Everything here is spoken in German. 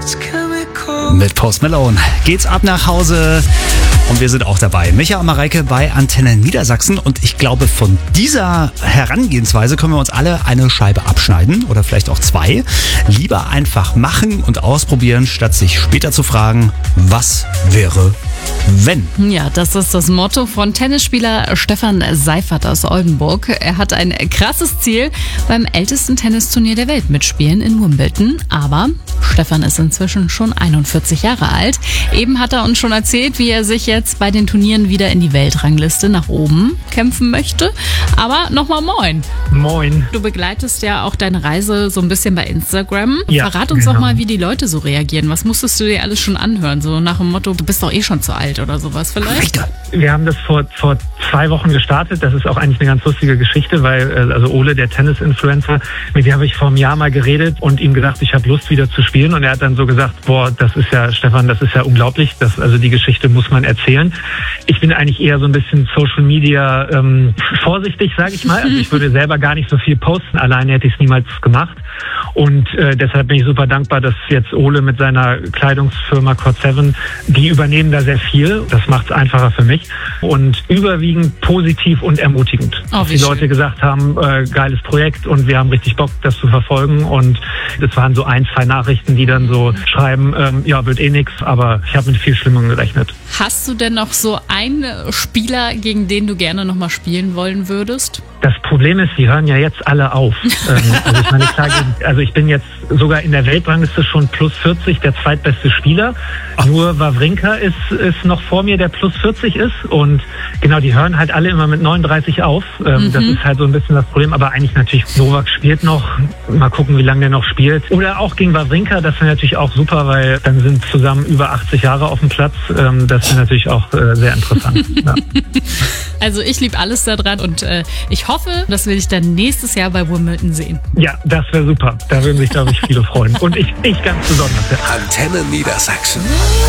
Mit Post Malone geht's ab nach Hause und wir sind auch dabei. Micha und Mareike bei Antenne Niedersachsen und ich glaube, von dieser Herangehensweise können wir uns alle eine Scheibe abschneiden oder vielleicht auch zwei. Lieber einfach machen und ausprobieren, statt sich später zu fragen, was wäre, wenn. Ja, das ist das Motto von Tennisspieler Stefan Seifert aus Oldenburg. Er hat ein krasses Ziel, beim ältesten Tennisturnier der Welt mitspielen in Wimbledon. Aber Stefan ist inzwischen schon 41 Jahre alt. Eben hat er uns schon erzählt, wie er sich jetzt bei den Turnieren wieder in die Weltrangliste nach oben kämpfen möchte. Aber nochmal moin. Moin. Du begleitest ja auch deine Reise so ein bisschen bei Instagram. Ja, Verrat uns genau. doch mal, wie die Leute so reagieren. Was musstest du dir alles schon anhören? So nach dem Motto, du bist doch eh schon zu alt oder sowas vielleicht? Wir haben das vor 2 Wochen gestartet. Das ist auch eigentlich eine ganz lustige Geschichte, weil also Ole, der Tennis-Influencer, mit dem habe ich vor einem Jahr mal geredet und ihm gesagt, ich habe Lust wieder zu spielen. Und er hat dann so gesagt, boah, das ist ja, Stefan, das ist ja unglaublich. Also die Geschichte muss man erzählen. Ich bin eigentlich eher so ein bisschen Social Media vorsichtig, sage ich mal. Also ich würde selber gar nicht so viel posten. Alleine hätte ich es niemals gemacht. Und deshalb bin ich super dankbar, dass jetzt Ole mit seiner Kleidungsfirma Cord7, die übernehmen da sehr viel. Das macht es einfacher für mich. Und überwiegend positiv und ermutigend. Oh, wie die schön. Leute gesagt haben, geiles Projekt und wir haben richtig Bock, das zu verfolgen. Und das waren so 1-2 Nachrichten, die dann so schreiben, ja, wird eh nix, aber ich habe mit viel Schlimmem gerechnet. Hast du denn noch so einen Spieler, gegen den du gerne nochmal spielen wollen würdest? Das Problem ist, die hören ja jetzt alle auf. Also ich meine, klar, also ich bin jetzt sogar in der Weltrangliste schon plus 40, der zweitbeste Spieler. Nur Wawrinka ist noch vor mir, der plus 40 ist. Und genau, die hören halt alle immer mit 39 auf. Das ist halt so ein bisschen das Problem. Aber eigentlich natürlich, Novak spielt noch. Mal gucken, wie lange der noch spielt. Oder auch gegen Wawrinka, das wäre natürlich auch super, weil dann sind zusammen über 80 Jahre auf dem Platz. Das wäre natürlich auch sehr interessant. Ja. Also ich liebe alles daran und ich hoffe, dass wir dich dann nächstes Jahr bei Wimbledon sehen. Ja, das wäre super. Da würden sich, glaube ich, viele freuen. Und ich ganz besonders. Ja. Antenne Niedersachsen.